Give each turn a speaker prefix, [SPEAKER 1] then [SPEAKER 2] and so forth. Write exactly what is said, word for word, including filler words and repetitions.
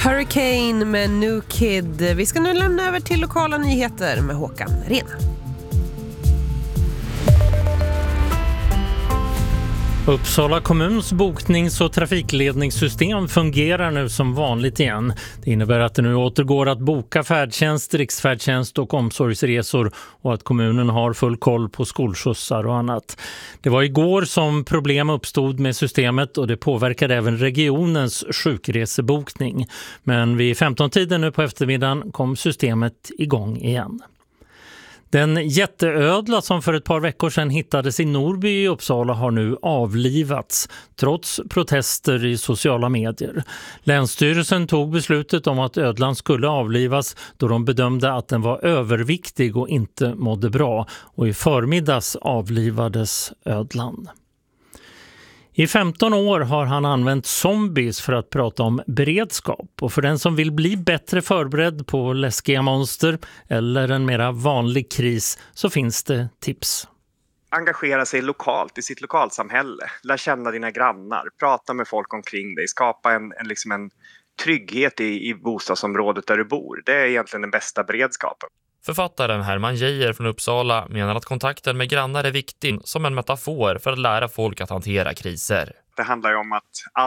[SPEAKER 1] Hurricane med New Kid. Vi ska nu lämna över till lokala nyheter med Håkan Rena.
[SPEAKER 2] Uppsala kommuns boknings- och trafikledningssystem fungerar nu som vanligt igen. Det innebär att det nu återgår att boka färdtjänst, riksfärdtjänst och omsorgsresor och att kommunen har full koll på skolskjutsar och annat. Det var igår som problem uppstod med systemet och det påverkade även regionens sjukresebokning. Men vid femton-tiden nu på eftermiddagen kom systemet igång igen. Den jätteödla som för ett par veckor sedan hittades i Norrby i Uppsala har nu avlivats, trots protester i sociala medier. Länsstyrelsen tog beslutet om att ödlan skulle avlivas då de bedömde att den var överviktig och inte mådde bra. Och i förmiddags avlivades ödlan. I femton år har han använt zombies för att prata om beredskap. Och för den som vill bli bättre förberedd på läskiga monster eller en mera vanlig kris så finns det tips.
[SPEAKER 3] Engagera sig lokalt i sitt lokalsamhälle. Lär känna dina grannar. Prata med folk omkring dig. Skapa en, en, liksom en trygghet i, i bostadsområdet där du bor. Det är egentligen den bästa beredskapen.
[SPEAKER 4] Författaren Herman Geijer från Uppsala menar att kontakten med grannar är viktig som en metafor för att lära folk att hantera kriser.
[SPEAKER 3] Det handlar ju om att